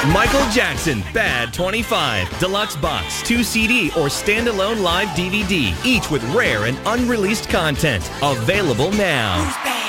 Michael Jackson, Bad 25, Deluxe Box, 2 CD or standalone live DVD, each with rare and unreleased content. Available now.